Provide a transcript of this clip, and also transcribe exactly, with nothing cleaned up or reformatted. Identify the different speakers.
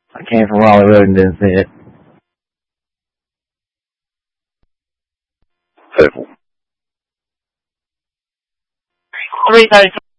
Speaker 1: I came from Raleigh Road and didn't see it.
Speaker 2: Pitiful.
Speaker 3: Three thirty.